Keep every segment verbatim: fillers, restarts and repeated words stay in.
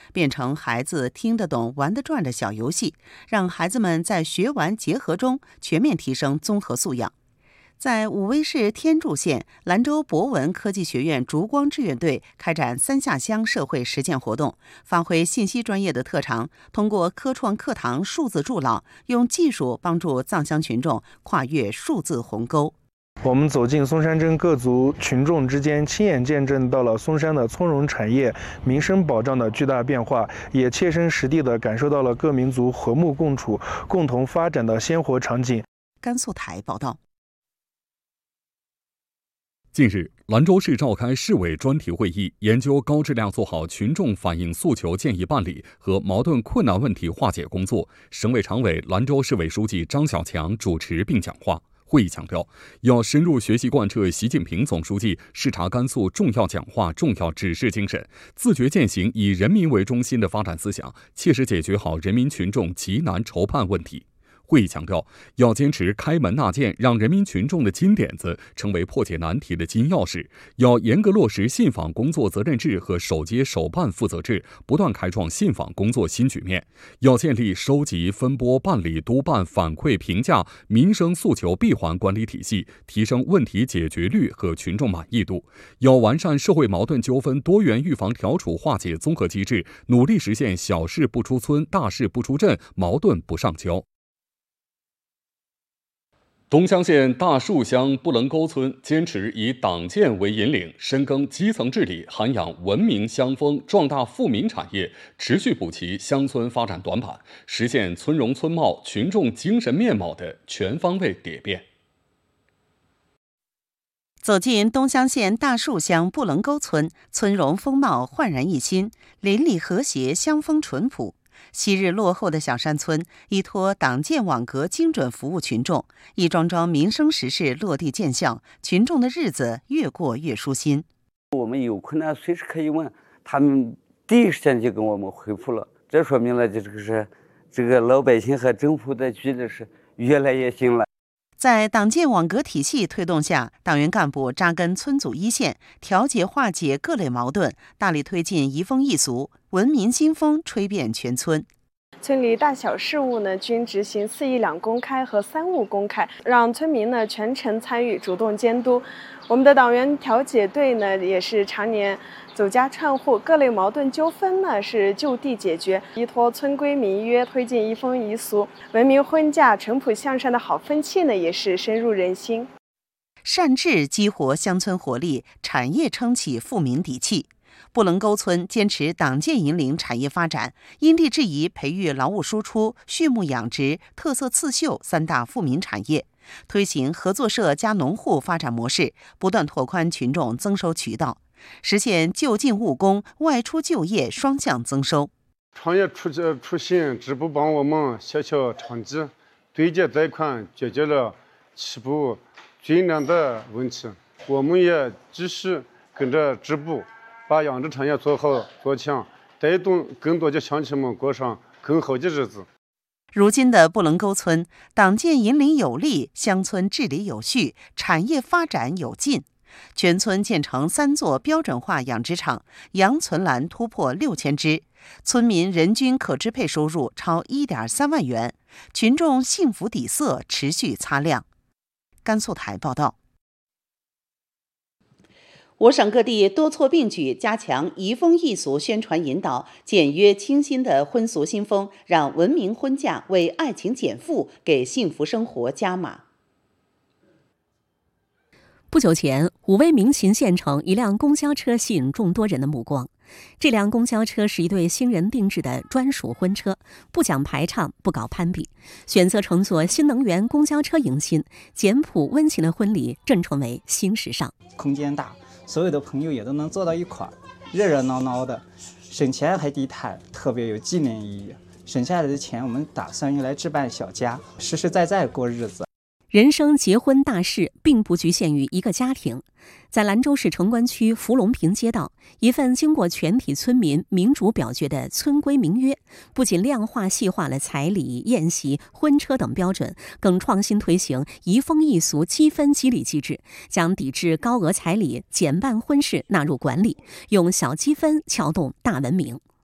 变成孩子听得懂、玩得转的小游戏，让孩子们在学玩结合中全面提升综合素养。在武威市天柱县，兰州博文科技学院烛光志愿队开展三下乡社会实践活动，发挥信息专业的特长，通过科创课堂数字助老，用技术帮助藏乡群众跨越数字鸿沟。 我们走进松山镇各族群众之间，亲眼见证到了松山的从容产业、民生保障的巨大变化，也切身实地地感受到了各民族和睦共处、共同发展的鲜活场景。 甘肃台报道。 近日，兰州市召开市委专题会议，研究高质量做好群众反映诉求建议办理和矛盾困难问题化解工作。省委常委、兰州市委书记张小强主持并讲话。会议强调，要深入学习贯彻习近平总书记视察甘肃重要讲话、重要指示精神，自觉践行以人民为中心的发展思想，切实解决好人民群众急难愁盼问题。会议强调，要坚持开门纳谏，让人民群众的金点子成为破解难题的金钥匙；要严格落实信访工作责任制和首接首办负责制，不断开创信访工作新局面；要建立收集、分拨、办理、督办、反馈、评价民生诉求闭环管理体系，提升问题解决率和群众满意度；要完善社会矛盾纠纷多元预防调处化解综合机制，努力实现小事不出村、大事不出镇、矛盾不上交。东乡县大树乡布棱沟村坚持以党建为引领，深耕基层治理，涵养文明乡风，壮大富民产业，持续补齐乡村发展短板，实现村容村貌、群众精神面貌的全方位迭变。 走进东乡县大树乡布棱沟村，村容风貌焕然一新，邻里和谐，乡风淳朴。昔日落后的小山村，依托党建网格精准服务群众，一桩桩民生实事落地见效，群众的日子越过越舒心。 我们有困难随时可以问，他们第一时间就跟我们回复了，这说明了这个是这个老百姓和政府的距离是越来越近了。 在党建网格体系推动下，党员干部扎根村组一线，调解化解各类矛盾，大力推进移风易俗，文民新风吹遍全村。 村里大小事务呢，均执行四一两公开和三务公开，让村民呢全程参与，主动监督。我们的党员调解队呢，也是常年走家串户，各类矛盾纠纷呢是就地解决，依托村规民约，推进移风易俗、文明婚嫁、淳朴向善的好风气呢，也是深入人心。 善治激活乡村活力，产业撑起富民底气。布棱沟村坚持党建引领产业发展，因地制宜培育劳务输出、畜牧养殖、特色刺绣三大富民产业，推行合作社加农户发展模式，不断拓宽群众增收渠道，实现就近务工、外出就业双向增收。 创业出出行，支部帮我们协调长期对接贷款，解决了起步最难的问题。我们也继续跟着支部把养殖产业做好做强，带动更多的乡亲们过上更好的日子。 如今的布棱沟村，党建引领有力，乡村治理有序，产业发展有劲。全村建成三座标准化养殖场，羊存栏突破六千只，村民人均可支配收入超一点三万元，群众幸福底色持续擦亮。甘肃台报道。我省各地多措并举，加强移风易俗宣传引导，简约清新的婚俗新风，让文明婚嫁为爱情减负，给幸福生活加码。 不久前，武威鸣秦县城一辆公交车吸引众多人的目光。这辆公交车是一对新人定制的专属婚车，不讲排场，不搞攀比，选择乘坐新能源公交车迎新，简朴温情的婚礼正成为新时尚。 空间大，所有的朋友也都能坐到一块儿，热热闹闹的，省钱还低碳，特别有纪念意义。省下来的钱，我们打算用来置办小家，实实在在过日子。 人生结婚大事并不局限于一个家庭。在兰州市城关区福隆坪街道，一份经过全体村民民主表决的村规民约，不仅量化细化了彩礼、宴席、婚车等标准，更创新推行移风易俗积分激励机制，将抵制高额彩礼、减半婚事纳入管理，用小积分撬动大文明。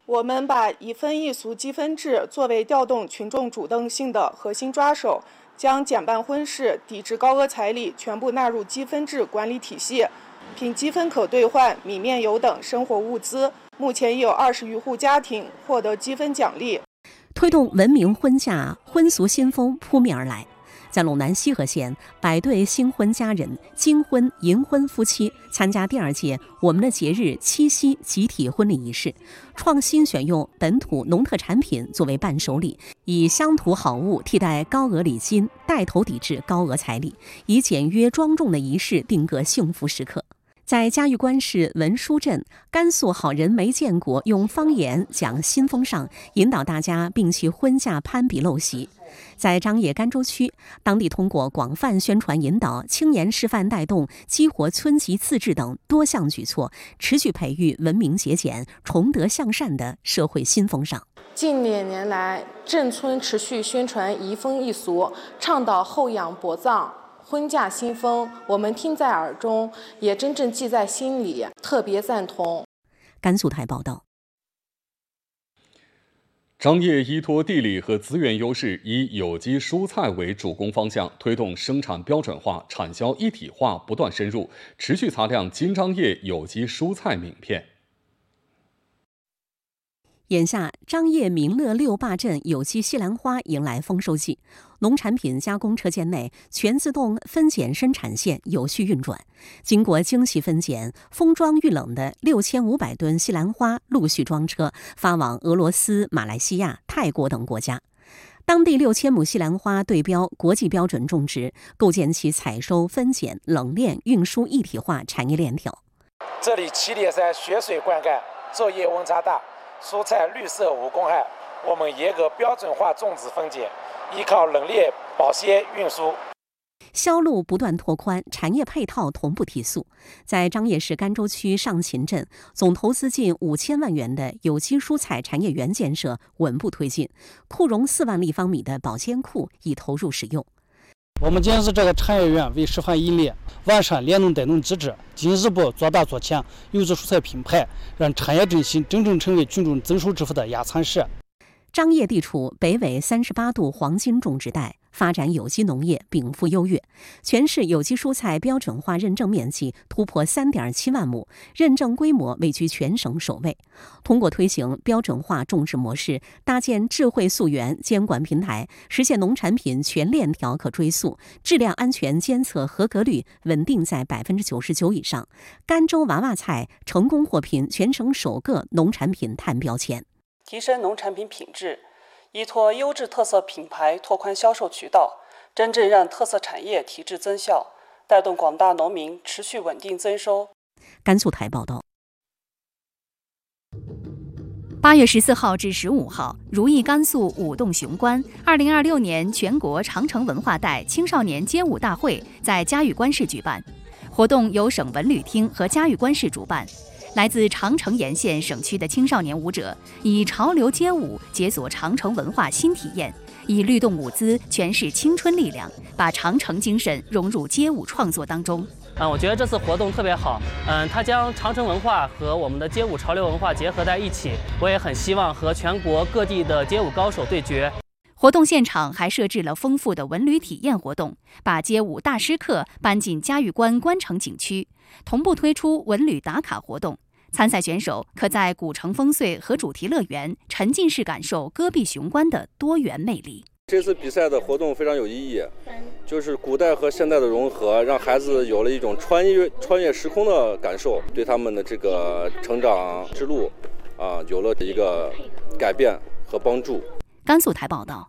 我们把一分一俗积分制作为调动群众主动性的核心抓手，将减半婚事、抵制高额彩礼全部纳入积分制管理体系，凭积分可兑换米面油等生活物资。目前已有二十余户家庭获得积分奖励。 推动文明婚嫁，婚俗新风扑面而来。在陇南西河县，百对新婚佳人、金婚、银婚夫妻参加第二届我们的节日七夕集体婚礼仪式，创新选用本土农特产品作为伴手礼，以乡土好物替代高额礼金，带头抵制高额彩礼，以简约庄重的仪式定格幸福时刻。在嘉峪关市文殊镇，甘肃好人没见过用方言讲新风尚，引导大家摒弃婚嫁攀比陋习。在张掖甘州区，当地通过广泛宣传引导、青年示范带动、激活村级自治等多项举措，持续培育文明节俭、崇德向善的社会新风尚。 近两年来，镇村持续宣传移风易俗，倡导厚养薄葬。婚嫁新风，我们听在耳中，也真正记在心里，特别赞同。 甘肃台报道。 张掖依托地理和资源优势，以有机蔬菜为主攻方向，推动生产标准化、产销一体化不断深入，持续擦亮金张掖有机蔬菜名片。 眼下，张掖民乐六坝镇有机西兰花迎来丰收季，农产品加工车间内全自动分拣生产线有序运转。经过精细分拣、封装预冷的六千五百吨西兰花陆续装车，发往俄罗斯、马来西亚、泰国等国家。当地六千亩西兰花对标国际标准种植，构建起采收、分拣、冷链、运输一体化产业链条。 这里七点三雪水灌溉，作业温差大。蔬菜绿色无公害，我们严格标准化种植分拣，依靠冷链保鲜运输。 销路不断拓宽，产业配套同步提速。在张掖市甘州区上秦镇，总投资近五千万元的有机蔬菜产业园建设稳步推进，库容四万立方米的保鲜库已投入使用。 我们建设这个产业园为示范意例，完善联动带动机制，进一步做大做强有机蔬菜品牌，让产业振兴真正成为群众增收致富的压舱石。 张掖地处北纬三十八度黄金种植带，发展有机农业禀赋优越，全市有机蔬菜标准化认证面积突破 三点七万亩，认证规模位居全省首位。通过推行标准化种植模式，搭建智慧溯源监管平台，实现农产品全链条可追溯，质量安全监测合格率稳定在 百分之九十九 以上。甘州娃娃菜成功获评全省首个农产品碳标签。 提升农产品品质，依托优质特色品牌拓宽销售渠道，真正让特色产业提质增效，带动广大农民持续稳定增收。 甘肃台报道。 八月十四号至十五号，如意甘肃舞动雄关二零二六年全国长城文化带青少年街舞大会在嘉峪关市举办，活动由省文旅厅和嘉峪关市主办。来自长城沿线省区的青少年舞者以潮流街舞解锁长城文化新体验，以律动舞姿诠释青春力量，把长城精神融入街舞创作当中。 嗯，我觉得这次活动特别好，嗯，它将长城文化和我们的街舞潮流文化结合在一起，我也很希望和全国各地的街舞高手对决。 活动现场还设置了丰富的文旅体验活动，把街舞大师课搬进嘉峪关关城景区，同步推出文旅打卡活动。参赛选手可在古城烽燧和主题乐园沉浸式感受戈壁雄关的多元魅力。 这次比赛的活动非常有意义，就是古代和现代的融合，让孩子有了一种穿越穿越时空的感受，对他们的这个成长之路啊有了一个改变和帮助。 甘肃台报道。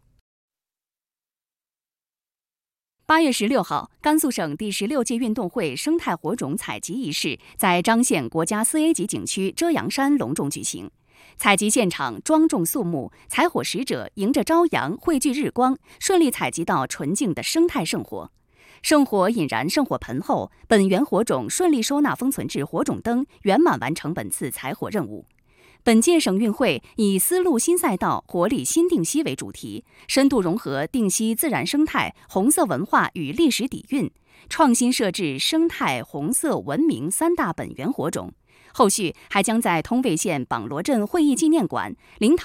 八月十六号，甘肃省第十六届运动会生态火种采集仪式在张县国家四 A 级景区遮阳山隆重举行。采集现场庄重肃穆，采火使者迎着朝阳汇聚日光，顺利采集到纯净的生态圣火。圣火引燃圣火盆后，本源火种顺利收纳封存至火种灯，圆满完成本次采火任务。本届省运会以丝路新赛道、活力新定西为主题，深度融合定西自然生态、红色文化与历史底蕴，创新设置生态、红色、文明三大本源火种。 后续还将在通渭县榜罗镇会议纪念馆、临洮